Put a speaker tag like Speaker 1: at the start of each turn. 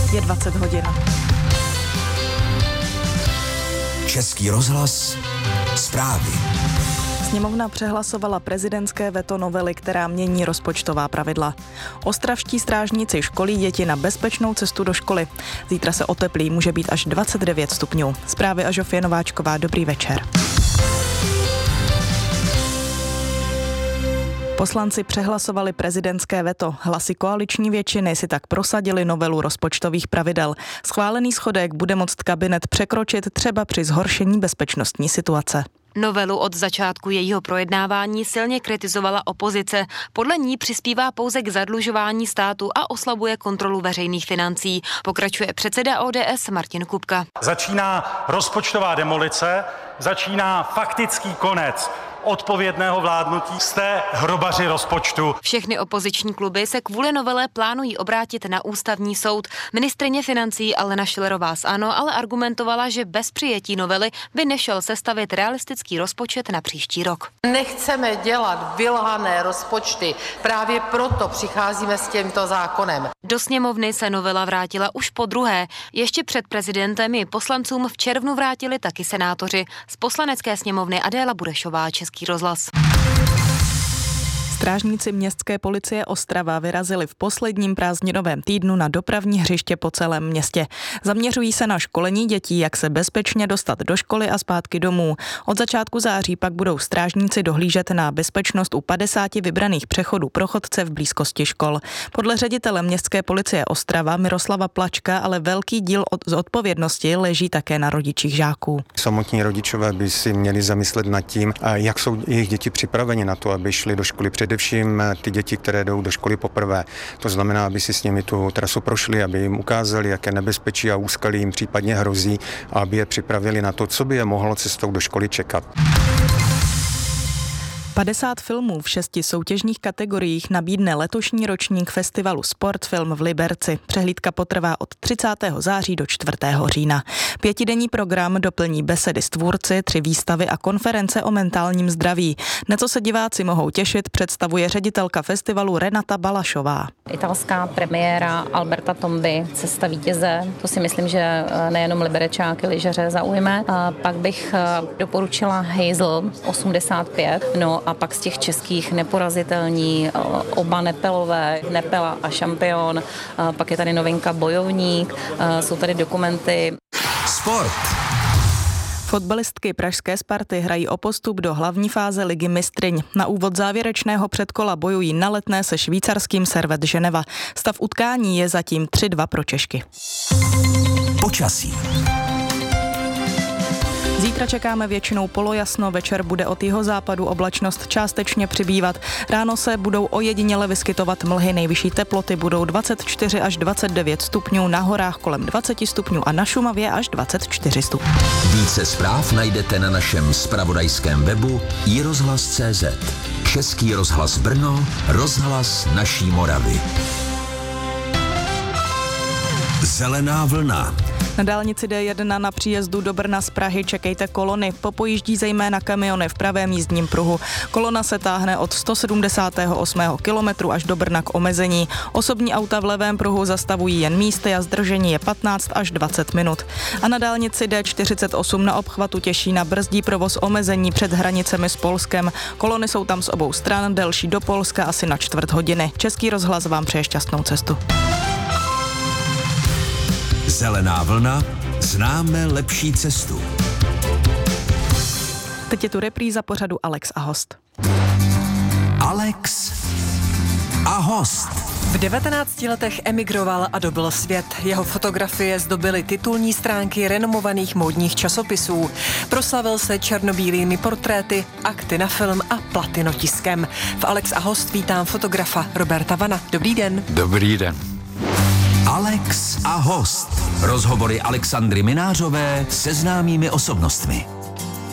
Speaker 1: Je 20 hodin.
Speaker 2: Český rozhlas, zprávy.
Speaker 1: Sněmovna přehlasovala prezidentské veto novely, která mění rozpočtová pravidla. Ostravští strážníci školí děti na bezpečnou cestu do školy. Zítra se oteplí, může být až 29 stupňů. Zprávy a Žofie Nováčková, dobrý večer. Poslanci přehlasovali prezidentské veto. Hlasy koaliční většiny si tak prosadili novelu rozpočtových pravidel. Schválený schodek bude moct kabinet překročit třeba při zhoršení bezpečnostní situace.
Speaker 3: Novelu od začátku jejího projednávání silně kritizovala opozice. Podle ní přispívá pouze k zadlužování státu a oslabuje kontrolu veřejných financí. Pokračuje předseda ODS Martin Kupka.
Speaker 4: Začíná rozpočtová demolice, začíná faktický konec odpovědného vládnutí. Jste hrobaři rozpočtu.
Speaker 3: Všechny opoziční kluby se kvůli novele plánují obrátit na ústavní soud. Ministryně financí Alena Schillerová z ANO ale argumentovala, že bez přijetí novely by nešel sestavit realistický rozpočet na příští rok.
Speaker 5: Nechceme dělat vylhané rozpočty, právě proto přicházíme s tímto zákonem.
Speaker 3: Do sněmovny se novela vrátila už po druhé. Ještě před prezidentem ji poslancům v červnu vrátili taky senátoři. Z poslanecké sněmovny Adéla Burešová, Český rozhlas.
Speaker 1: Strážníci městské policie Ostrava vyrazili v posledním prázdninovém týdnu na dopravní hřiště po celém městě. Zaměřují se na školení dětí, jak se bezpečně dostat do školy a zpátky domů. Od začátku září pak budou strážníci dohlížet na bezpečnost u 50 vybraných přechodů pro chodce v blízkosti škol. Podle ředitele městské policie Ostrava Miroslava Plačka ale velký díl z odpovědnosti leží také na rodičích žáků.
Speaker 6: Samotní rodičové by si měli zamyslet nad tím, jak jsou jejich děti připraveni na to, aby šli do školy. Především ty děti, které jdou do školy poprvé. To znamená, aby si s nimi tu trasu prošli, aby jim ukázali, jaké nebezpečí a úskalí jim případně hrozí, a aby je připravili na to, co by je mohlo cestou do školy čekat.
Speaker 1: 50 filmů v 6 soutěžních kategoriích nabídne letošní ročník festivalu Sportfilm v Liberci. Přehlídka potrvá od 30. září do 4. října. 5denní program doplní besedy s tvůrci, 3 výstavy a konference o mentálním zdraví. Na co se diváci mohou těšit, představuje ředitelka festivalu Renata Balašová.
Speaker 7: Italská premiéra Alberta Tomby, Cesta vítěze, to si myslím, že nejenom liberečáky, lyžaře zaujme. A pak bych doporučila Hazel 85, a pak z těch českých Neporazitelní, oba Nepelové, Nepela a Šampion, pak je tady novinka Bojovník, jsou tady dokumenty.
Speaker 2: Sport.
Speaker 1: Fotbalistky pražské Sparty hrají o postup do hlavní fáze Ligy mistryň. Na úvod závěrečného předkola bojují na Letné se švýcarským Servette Ženeva. Stav utkání je zatím 3-2 pro Češky.
Speaker 2: Počasí.
Speaker 1: Zítra čekáme většinou polojasno, večer bude od jihozápadu oblačnost částečně přibývat. Ráno se budou ojediněle vyskytovat mlhy, nejvyšší teploty budou 24 až 29 stupňů, na horách kolem 20 stupňů a na Šumavě až 24 stupňů.
Speaker 2: Více zpráv najdete na našem zpravodajském webu iRozhlas.cz. Český rozhlas Brno, rozhlas naší Moravy. Zelená vlna.
Speaker 1: Na dálnici D1 na příjezdu do Brna z Prahy čekejte kolony. Popojíždí zejména kamiony v pravém jízdním pruhu. Kolona se táhne od 178. kilometru až do Brna k omezení. Osobní auta v levém pruhu zastavují jen místy a zdržení je 15 až 20 minut. A na dálnici D48 na obchvatu Těšína brzdí provoz omezení před hranicemi s Polskem. Kolony jsou tam z obou stran, delší do Polska asi na čtvrt hodiny. Český rozhlas vám přeje šťastnou cestu.
Speaker 2: Zelená vlna, známe lepší cestu.
Speaker 1: Teď je tu repríza pořadu Alex a host.
Speaker 2: Alex a host.
Speaker 8: V 19 letech emigroval a dobyl svět. Jeho fotografie zdobily titulní stránky renomovaných módních časopisů. Proslavil se černobílými portréty, akty na film a platinotiskem. V Alex a host vítám fotografa Roberta Vana. Dobrý den.
Speaker 9: Dobrý den.
Speaker 2: Alex a host. Rozhovory Alexandry Minářové se známými osobnostmi.